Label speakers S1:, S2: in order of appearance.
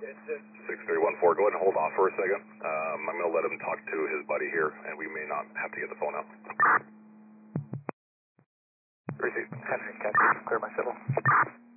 S1: 6314, go ahead and hold off for a second. I'm going to let him talk to his buddy here, and we may not have to get the phone out.
S2: Receive. Henry, Captain, clear my shuttle.